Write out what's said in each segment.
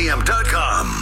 WPM.com.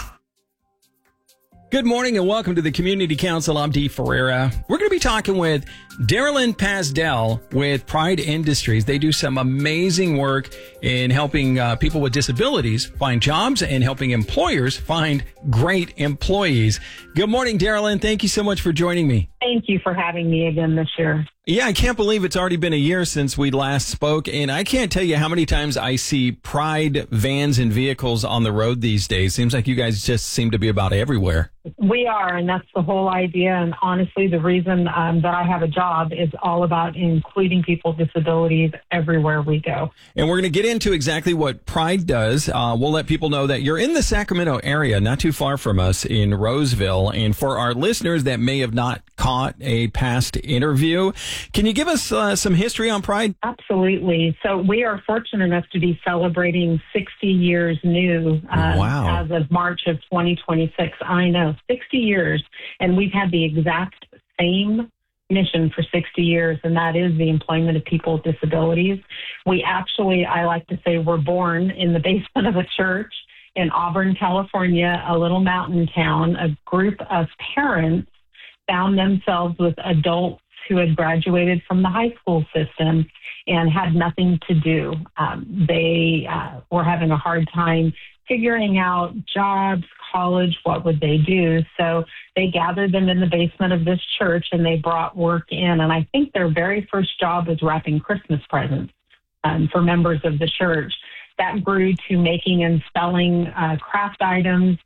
Good morning and welcome to the Community Council. I'm Dee Ferreira. We're going to be talking with Darylyn Pasdell with Pride Industries. They do some amazing work in helping people with disabilities find jobs and helping employers find great employees. Good morning, Darylyn. Thank you so much for joining me. Thank you for having me again this year. Yeah, I can't believe it's already been a year since we last spoke, and I can't tell you how many times I see Pride vans and vehicles on the road these days. Seems like you guys just seem to be about everywhere. We are, and that's the whole idea. And honestly, the reason that I have a job is all about including people with disabilities everywhere we go. And we're going to get into exactly what Pride does. We'll let people know that you're in the Sacramento area, not too far from us in Roseville. And for our listeners that may have not caught a past interview, can you give us some history on Pride? Absolutely. So we are fortunate enough to be celebrating 60 years new as of March of 2026. I know, 60 years. And we've had the exact same mission for 60 years, and that is the employment of people with disabilities. We actually, I like to say, were born in the basement of a church in Auburn, California, a little mountain town. A group of parents found themselves with adults who had graduated from the high school system and had nothing to do. They were having a hard time figuring out jobs, college, what would they do? So they gathered them in the basement of this church and they brought work in. And I think their very first job was wrapping Christmas presents for members of the church. That grew to making and selling craft items.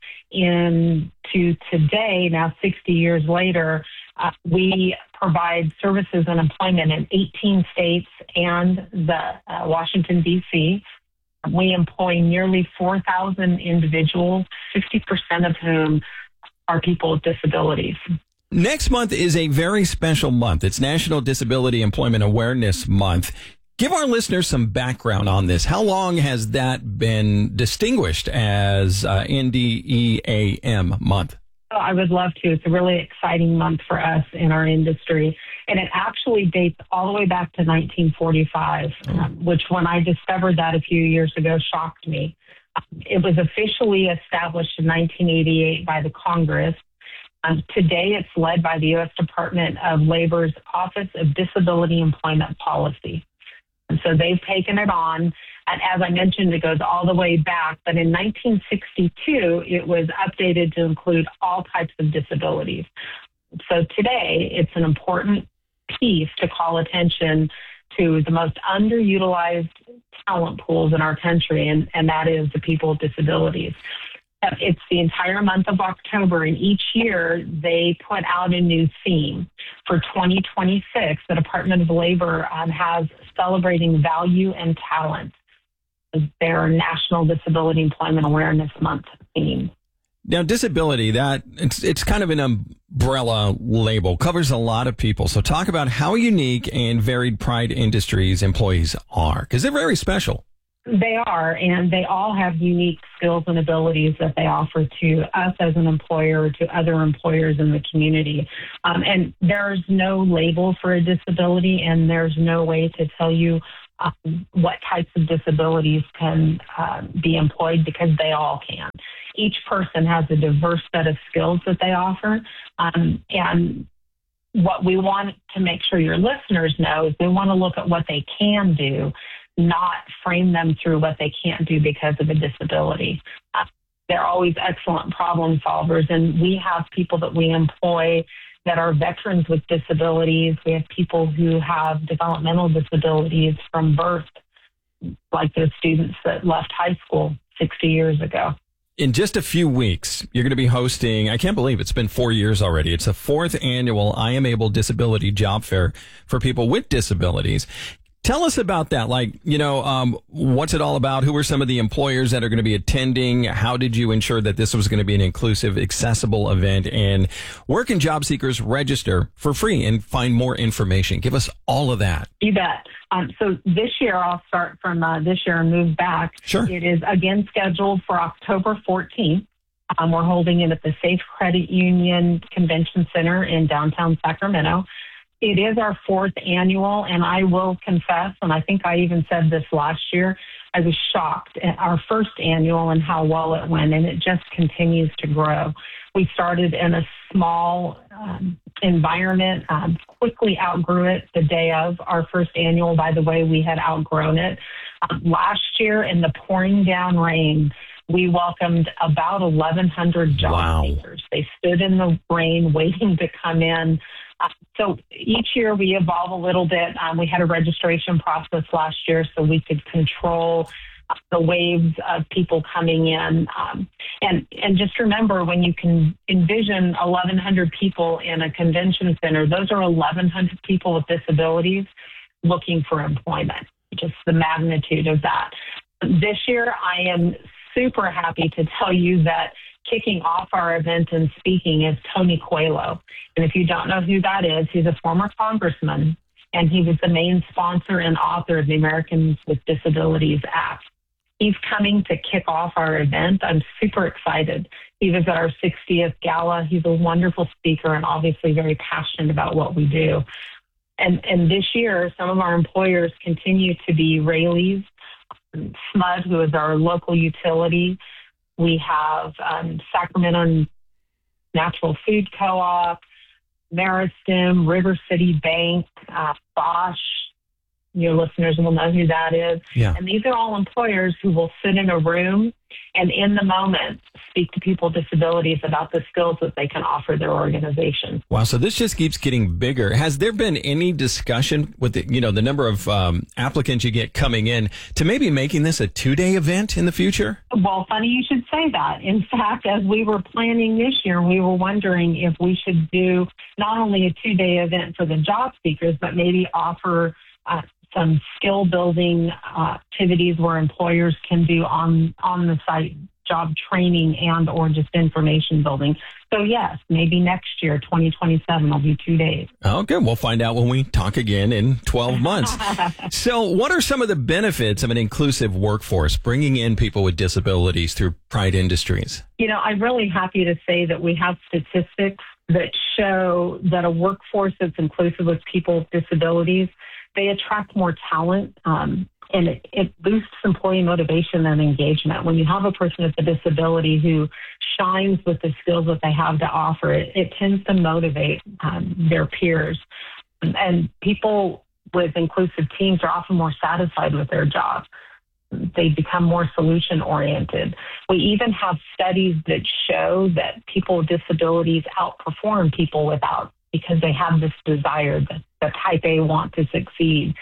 Into today, now 60 years later, we provide services and employment in 18 states and the Washington, D.C. We employ nearly 4,000 individuals, 50% of whom are people with disabilities. Next month is a very special month. It's National Disability Employment Awareness Month. Give our listeners some background on this. How long has that been distinguished as NDEAM month? Oh, I would love to. It's a really exciting month for us in our industry. And it actually dates all the way back to 1945, which when I discovered that a few years ago shocked me. It was officially established in 1988 by the Congress. Today, it's led by the U.S. Department of Labor's Office of Disability Employment Policy. And so they've taken it on. And as I mentioned, it goes all the way back. But in 1962, it was updated to include all types of disabilities. So today, it's an important piece to call attention to the most underutilized talent pools in our country, and that is the people with disabilities. It's the entire month of October, and each year they put out a new theme. For 2026, the Department of Labor has Celebrating Value and Talent as their National Disability Employment Awareness Month theme. Now, disability, it's kind of an umbrella label, covers a lot of people. So talk about how unique and varied Pride Industries employees are, because they're very special. They are, and they all have unique skills and abilities that they offer to us as an employer, to other employers in the community. And there's no label for a disability, and there's no way to tell you what types of disabilities can be employed, because they all can. Each person has a diverse set of skills that they offer. And what we want to make sure your listeners know is we want to look at what they can do, not frame them through what they can't do because of a disability. They're always excellent problem solvers, and we have people that we employ that are veterans with disabilities. We have people who have developmental disabilities from birth, like those students that left high school 60 years ago. In just a few weeks, you're going to be hosting, I can't believe it's been 4 years already. It's the 4th annual I Am Able Disability Job Fair for people with disabilities. Tell us about that. What's it all about? Who are some of the employers that are going to be attending? How did you ensure that this was going to be an inclusive, accessible event? And where can job seekers register for free and find more information? Give us all of that. You bet. So this year, I'll start from this year and move back. Sure. It is again scheduled for October 14th. We're holding it at the Safe Credit Union Convention Center in downtown Sacramento. It is our fourth annual, and I will confess, and I think I even said this last year, I was shocked at our first annual and how well it went, and it just continues to grow. We started in a small environment, quickly outgrew it the day of our first annual. By the way, we had outgrown it. Last year, in the pouring down rain, we welcomed about 1,100 job seekers. They stood in the rain waiting to come in. So each year we evolve a little bit. We had a registration process last year so we could control the waves of people coming in. And just remember, when you can envision 1,100 people in a convention center, those are 1,100 people with disabilities looking for employment, just the magnitude of that. This year, I am super happy to tell you that kicking off our event and speaking is Tony Coelho. And if you don't know who that is, he's a former congressman, and he was the main sponsor and author of the Americans with Disabilities Act. He's coming to kick off our event. I'm super excited. He was at our 60th gala. He's a wonderful speaker and obviously very passionate about what we do. And this year, some of our employers continue to be Raley's, SMUD, who is our local utility. We have Sacramento Natural Food Co-op, Meristem, River City Bank, Bosch. Your listeners will know who that is. Yeah. And these are all employers who will sit in a room and in the moment speak to people with disabilities about the skills that they can offer their organization. Wow. So this just keeps getting bigger. Has there been any discussion with the number of applicants you get coming in to maybe making this a 2-day event in the future? Well, funny you should say that. In fact, as we were planning this year, we were wondering if we should do not only a 2-day event for the job seekers, but maybe offer some skill building activities where employers can do on the site job training and or just information building. So yes, maybe next year, 2027, will be 2 days. Okay, we'll find out when we talk again in 12 months. So what are some of the benefits of an inclusive workforce, bringing in people with disabilities through Pride Industries? I'm really happy to say that we have statistics that show that a workforce that's inclusive of people with disabilities, they attract more talent, and it boosts employee motivation and engagement. When you have a person with a disability who shines with the skills that they have to offer, it tends to motivate their peers. And people with inclusive teams are often more satisfied with their job. They become more solution-oriented. We even have studies that show that people with disabilities outperform people without, because they have this desire, the type A want to succeed.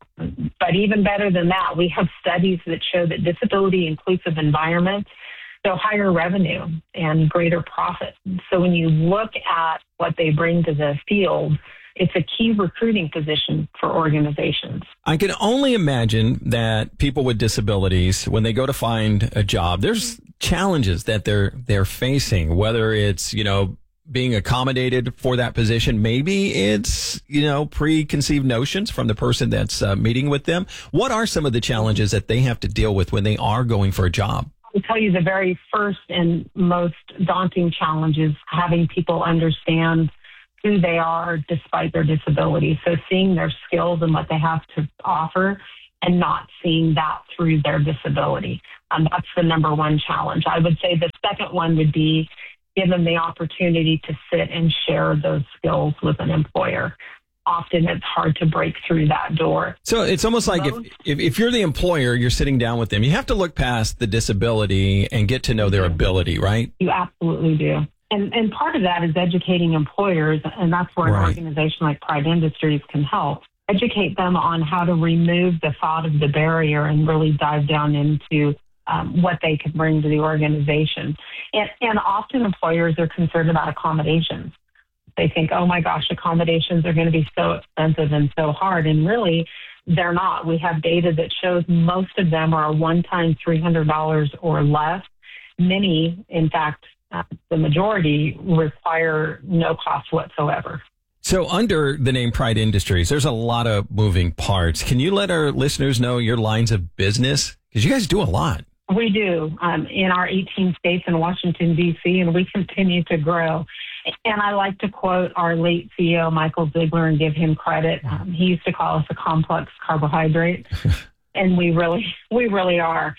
But even better than that, we have studies that show that disability-inclusive environments show higher revenue and greater profit. So when you look at what they bring to the field, it's a key recruiting position for organizations. I can only imagine that people with disabilities, when they go to find a job, there's challenges that they're facing, whether it's, being accommodated for that position. Maybe it's, preconceived notions from the person that's meeting with them. What are some of the challenges that they have to deal with when they are going for a job? I'll tell you the very first and most daunting challenge is having people understand who they are despite their disability. So seeing their skills and what they have to offer and not seeing that through their disability. That's the number one challenge. I would say the second one would be give them the opportunity to sit and share those skills with an employer. Often it's hard to break through that door. So it's almost like if you're the employer, you're sitting down with them, you have to look past the disability and get to know their ability, right? You absolutely do. And part of that is educating employers, and that's where an organization like Pride Industries can help. Educate them on how to remove the thought of the barrier and really dive down into what they could bring to the organization. And often employers are concerned about accommodations. They think, oh my gosh, accommodations are going to be so expensive and so hard. And really, they're not. We have data that shows most of them are a one-time $300 or less. Many, in fact, the majority require no cost whatsoever. So under the name Pride Industries, there's a lot of moving parts. Can you let our listeners know your lines of business? Because you guys do a lot. We do in our 18 states and Washington, D.C., and we continue to grow. And I like to quote our late CEO, Michael Ziegler, and give him credit. He used to call us a complex carbohydrate, and we really are.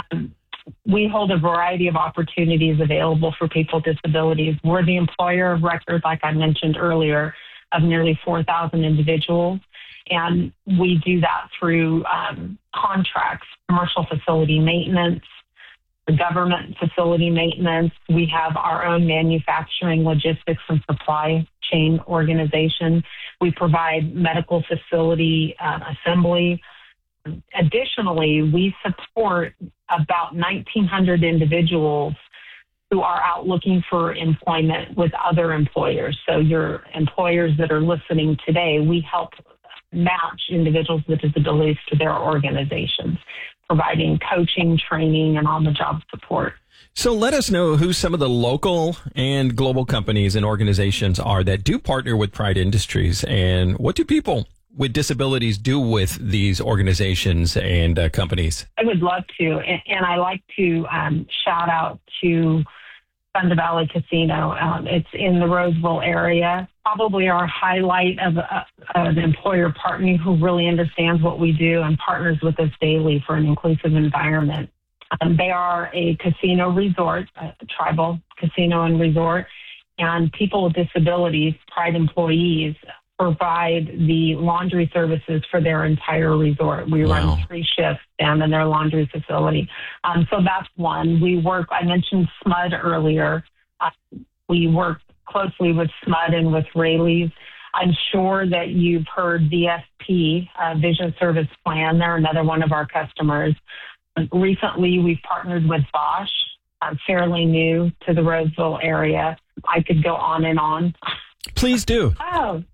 We hold a variety of opportunities available for people with disabilities. We're the employer of record, like I mentioned earlier, of nearly 4,000 individuals. And we do that through contracts, commercial facility maintenance, government facility maintenance. We have our own manufacturing, logistics, and supply chain organization. We provide medical facility assembly. Additionally, we support about 1,900 individuals who are out looking for employment with other employers. So your employers that are listening today, we help match individuals with disabilities to their organizations, providing coaching, training, and on-the-job support. So let us know who some of the local and global companies and organizations are that do partner with Pride Industries, and what do people with disabilities do with these organizations and companies? I would love to, and I like to shout out to Thunder Valley Casino. It's in the Roseville area. Probably our highlight of an employer partner who really understands what we do and partners with us daily for an inclusive environment. They are a casino resort, a tribal casino and resort, and people with disabilities, Pride employees, provide the laundry services for their entire resort. We run 3 shifts down in their laundry facility. So that's one. I mentioned SMUD earlier. We work closely with SMUD and with Raley's. I'm sure that you've heard VSP, Vision Service Plan. They're another one of our customers. Recently, we've partnered with Bosch. I'm fairly new to the Roseville area. I could go on and on. Please do. Oh.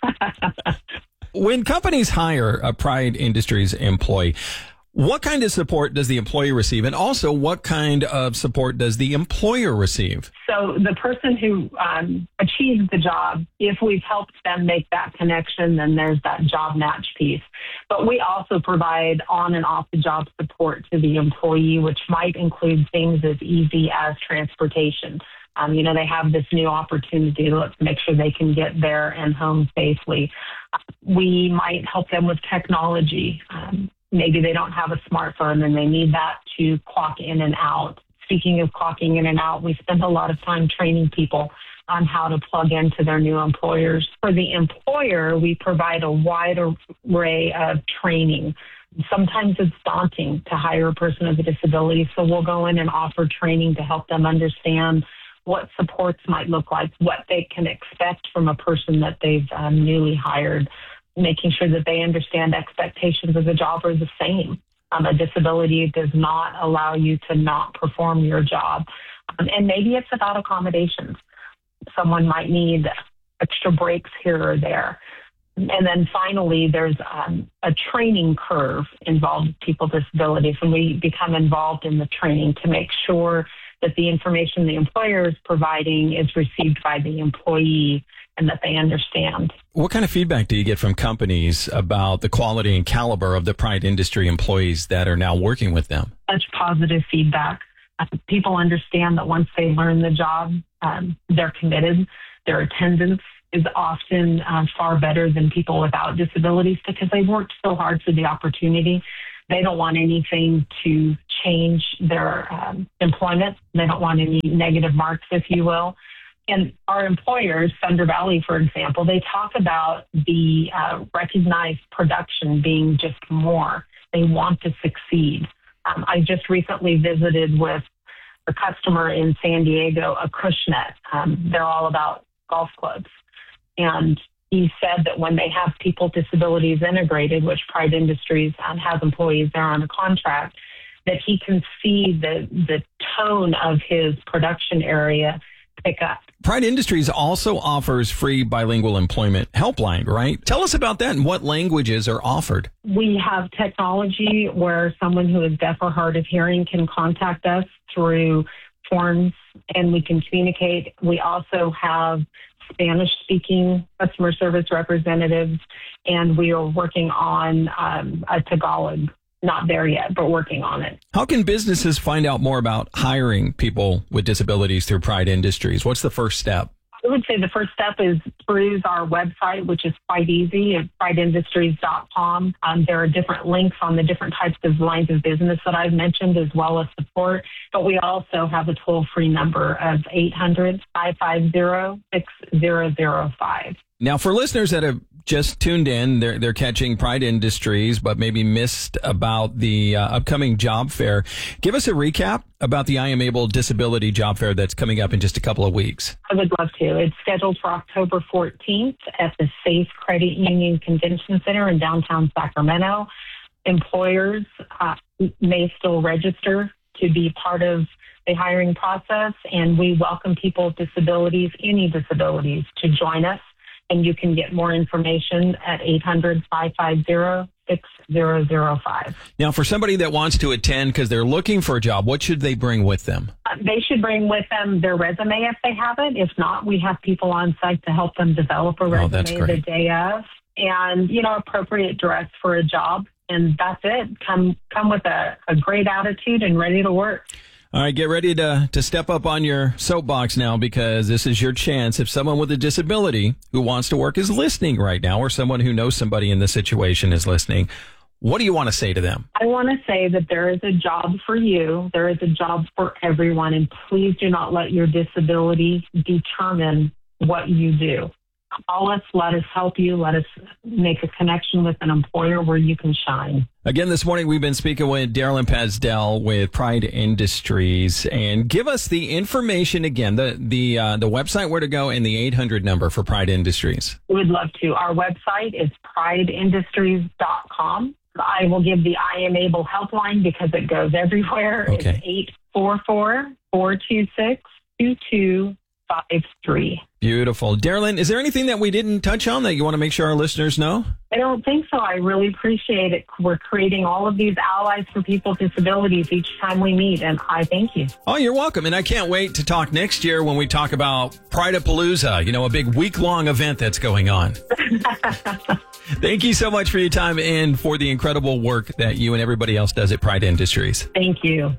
When companies hire a Pride Industries employee, what kind of support does the employee receive? And also, what kind of support does the employer receive? So the person who achieves the job, if we've helped them make that connection, then there's that job match piece. But we also provide on and off the job support to the employee, which might include things as easy as transportation. They have this new opportunity. Let's make sure they can get there and home safely. We might help them with technology. Maybe they don't have a smartphone and they need that to clock in and out. Speaking of clocking in and out, we spend a lot of time training people on how to plug into their new employers. For the employer, we provide a wide array of training. Sometimes it's daunting to hire a person with a disability, so we'll go in and offer training to help them understand what supports might look like, what they can expect from a person that they've newly hired, making sure that they understand expectations of the job are the same. A disability does not allow you to not perform your job. And maybe it's about accommodations. Someone might need extra breaks here or there. And then finally, there's a training curve involved with people with disabilities, and we become involved in the training to make sure that the information the employer is providing is received by the employee and that they understand. What kind of feedback do you get from companies about the quality and caliber of the Pride Industry employees that are now working with them? Such positive feedback. People understand that once they learn the job, they're committed. Their attendance is often far better than people without disabilities because they've worked so hard for the opportunity. They don't want anything to change their employment. They don't want any negative marks, if you will. And our employers, Thunder Valley, for example, they talk about the recognized production being just more. They want to succeed. I just recently visited with a customer in San Diego, Acushnet. They're all about golf clubs. And he said that when they have people with disabilities integrated, which Pride Industries has employees there on a contract, that he can see the tone of his production area pick up. Pride Industries also offers free bilingual employment helpline, right? Tell us about that and what languages are offered. We have technology where someone who is deaf or hard of hearing can contact us through forms and we can communicate. We also have Spanish-speaking customer service representatives, and we are working on a Tagalog. Not there yet, but working on it. How can businesses find out more about hiring people with disabilities through Pride Industries? What's the first step? would say the first step is peruse our website, which is quite easy at prideindustries.com. There are different links on the different types of lines of business that I've mentioned, as well as support. But we also have a toll-free number of 800-550-6005. Now, for listeners that have just tuned in, they're catching Pride Industries, but maybe missed about the upcoming job fair. Give us a recap about the I Am Able Disability Job Fair that's coming up in just a couple of weeks. I would love to. It's scheduled for October 14th at the Safe Credit Union Convention Center in downtown Sacramento. Employers may still register to be part of the hiring process, and we welcome people with disabilities, any disabilities, to join us. And you can get more information at 800-550-6005. Now, for somebody that wants to attend because they're looking for a job, what should they bring with them? They should bring with them their resume if they have it. If not, we have people on site to help them develop a resume the day of. And, appropriate dress for a job. And that's it. Come with a great attitude and ready to work. All right, get ready to step up on your soapbox now, because this is your chance. If someone with a disability who wants to work is listening right now, or someone who knows somebody in this situation is listening, what do you want to say to them? I want to say that there is a job for you. There is a job for everyone. And please do not let your disability determine what you do. Call us, let us help you, let us make a connection with an employer where you can shine. Again, this morning we've been speaking with Darylyn Pasdell with Pride Industries. And give us the information again, the website where to go and the 800 number for Pride Industries. We would love to. Our website is prideindustries.com. I will give the I Am Able helpline because it goes everywhere. Okay. It's 844-426-2253. Beautiful. Darylyn, is there anything that we didn't touch on that you want to make sure our listeners know? I don't think so. I really appreciate it. We're creating all of these allies for people with disabilities each time we meet, and I thank you. Oh, you're welcome. And I can't wait to talk next year when we talk about Pride-a-Palooza, a big week-long event that's going on. Thank you so much for your time and for the incredible work that you and everybody else does at Pride Industries. Thank you.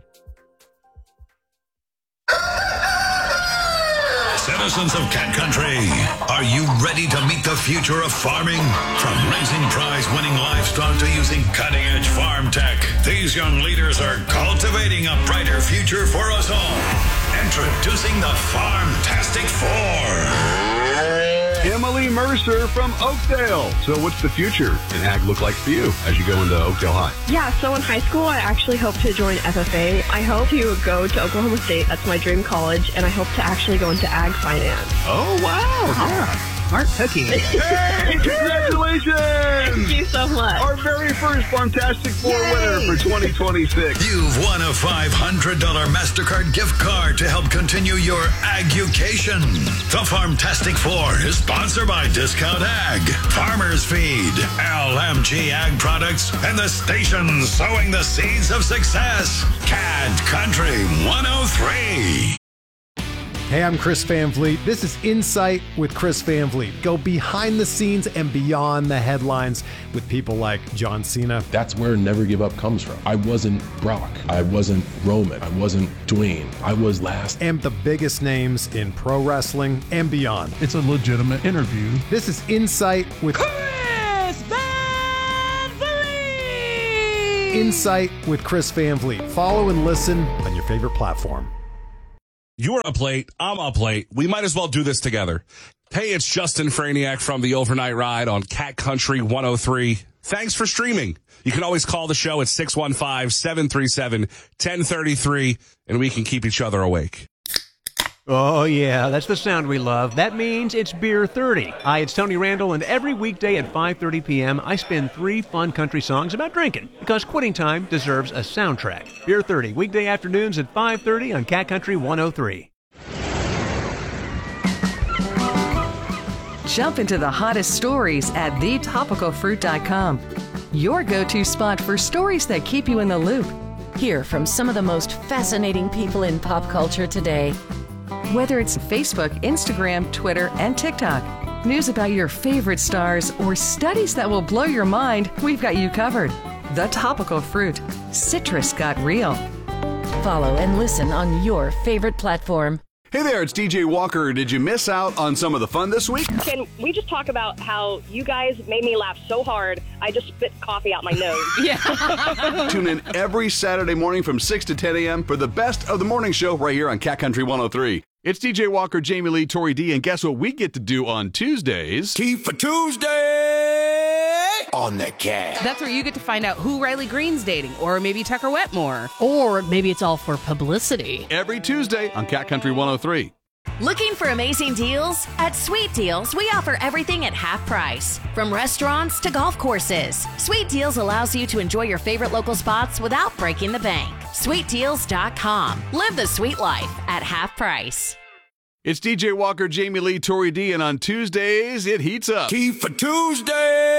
Citizens of Cat Country, are you ready to meet the future of farming? From raising prize-winning livestock to using cutting-edge farm tech, these young leaders are cultivating a brighter future for us all. Introducing the Farmtastic Four. Emily Mercer from Oakdale. So what's the future in ag look like for you as you go into Oakdale High? Yeah, so in high school, I actually hope to join FFA. I hope to go to Oklahoma State. That's my dream college. And I hope to actually go into ag finance. Oh, wow. Yeah. Smart cookie. Hey, congratulations! Thank you so much. Our very first Farmtastic Four winner for 2026. You've won a $500 MasterCard gift card to help continue your agucation. The Farmtastic Four is sponsored by Discount Ag, Farmers Feed, LMG Ag Products, and the station sowing the seeds of success, Cat Country 103. Hey, I'm Chris Van Vliet. This is Insight with Chris Van Vliet. Go behind the scenes and beyond the headlines with people like John Cena. That's where Never Give Up comes from. I wasn't Brock. I wasn't Roman. I wasn't Dwayne. I was last. And the biggest names in pro wrestling and beyond. It's a legitimate interview. This is Insight with Chris Van Vliet. Insight with Chris Van Vliet. Follow and listen on your favorite platform. You're on a plate. I'm on a plate. We might as well do this together. Hey, it's Justin Franiak from the Overnight Ride on Cat Country 103. Thanks for streaming. You can always call the show at 615-737-1033, and we can keep each other awake. Oh, yeah, that's the sound we love. That means it's Beer 30. Hi, it's Tony Randall, and every weekday at 5:30 p.m., I spin 3 fun country songs about drinking, because quitting time deserves a soundtrack. Beer 30, weekday afternoons at 5:30 on Cat Country 103. Jump into the hottest stories at thetopicalfruit.com. Your go-to spot for stories that keep you in the loop. Hear from some of the most fascinating people in pop culture today. Whether it's Facebook, Instagram, Twitter, and TikTok, news about your favorite stars, or studies that will blow your mind, we've got you covered. The Topical Fruit. Citrus got real. Follow and listen on your favorite platform. Hey there, it's DJ Walker. Did you miss out on some of the fun this week? Can we just talk about how you guys made me laugh so hard, I just spit coffee out my nose? Yeah. Tune in every Saturday morning from 6 to 10 a.m. for the best of the morning show right here on Cat Country 103. It's DJ Walker, Jamie Lee, Tori D, and guess what we get to do on Tuesdays? Tea for Tuesday on the Cat. That's where you get to find out who Riley Green's dating, or maybe Tucker Wetmore. Or maybe it's all for publicity. Every Tuesday on Cat Country 103. Looking for amazing deals? At Sweet Deals, we offer everything at half price. From restaurants to golf courses, Sweet Deals allows you to enjoy your favorite local spots without breaking the bank. SweetDeals.com. Live the sweet life at half price. It's DJ Walker, Jamie Lee, Tori D, and on Tuesdays, it heats up. Tea for Tuesday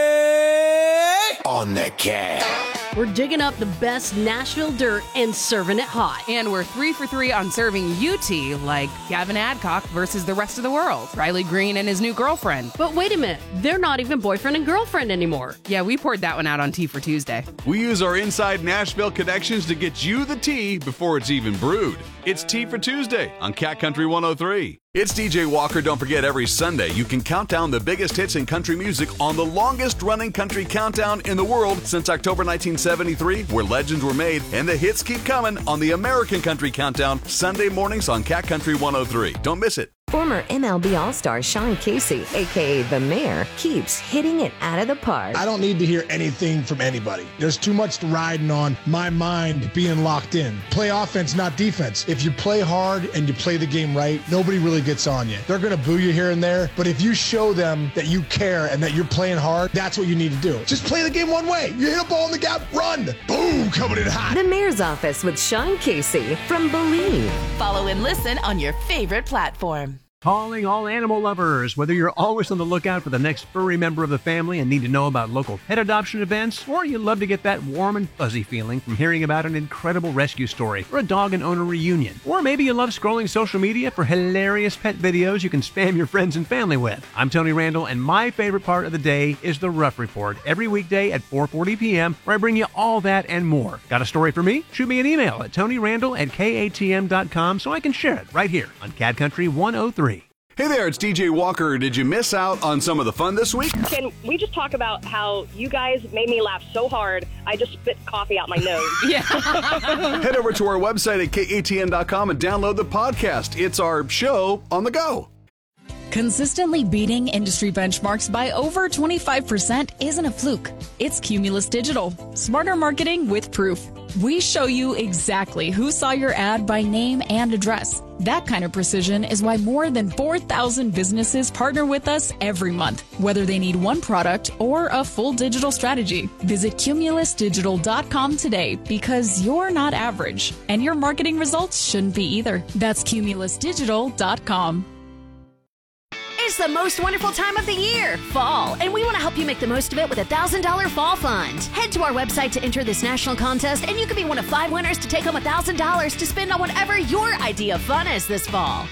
on the Cat. We're digging up the best Nashville dirt and serving it hot. And we're 3 for 3 on serving you tea, like Gavin Adcock versus the rest of the world, Riley Green and his new girlfriend. But wait a minute, they're not even boyfriend and girlfriend anymore. Yeah, we poured that one out on Tea for Tuesday. We use our inside Nashville connections to get you the tea before it's even brewed. It's Tea for Tuesday on Cat Country 103. It's DJ Walker. Don't forget, every Sunday you can count down the biggest hits in country music on the longest-running country countdown in the world since October 1973, where legends were made, and the hits keep coming on the American Country Countdown, Sunday mornings on Cat Country 103. Don't miss it. Former MLB All-Star Sean Casey, a.k.a. The Mayor, keeps hitting it out of the park. I don't need to hear anything from anybody. There's too much riding on my mind being locked in. Play offense, not defense. If you play hard and you play the game right, nobody really gets on you. They're going to boo you here and there, but if you show them that you care and that you're playing hard, that's what you need to do. Just play the game one way. You hit a ball in the gap, run. Boom, coming in hot. The Mayor's Office with Sean Casey from Believe. Follow and listen on your favorite platform. Calling all animal lovers. Whether you're always on the lookout for the next furry member of the family and need to know about local pet adoption events, or you love to get that warm and fuzzy feeling from hearing about an incredible rescue story or a dog and owner reunion, or maybe you love scrolling social media for hilarious pet videos you can spam your friends and family with. I'm Tony Randall, and my favorite part of the day is the Rough Report every weekday at 4:40 p.m., where I bring you all that and more. Got a story for me? Shoot me an email at TonyRandall@KATM.com so I can share it right here on Cat Country 103. Hey there, it's DJ Walker. Did you miss out on some of the fun this week? Can we just talk about how you guys made me laugh so hard, I just spit coffee out my nose? Yeah. Head over to our website at KATN.com and download the podcast. It's our show on the go. Consistently beating industry benchmarks by over 25% isn't a fluke. It's Cumulus Digital. Smarter marketing with proof. We show you exactly who saw your ad by name and address. That kind of precision is why more than 4,000 businesses partner with us every month, whether they need one product or a full digital strategy. Visit cumulusdigital.com today, because you're not average, and your marketing results shouldn't be either. That's cumulusdigital.com. It's the most wonderful time of the year, fall, and we want to help you make the most of it with a $1,000 fall fund. Head to our website to enter this national contest, and you could be one of 5 winners to take home $1,000 to spend on whatever your idea of fun is this fall.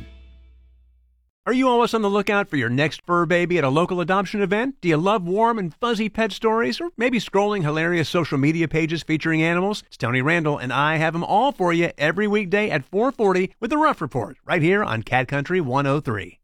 Are you always on the lookout for your next fur baby at a local adoption event? Do you love warm and fuzzy pet stories, or maybe scrolling hilarious social media pages featuring animals? It's Tony Randall, and I have them all for you every weekday at 4:40 with the Rough Report right here on Cat Country 103.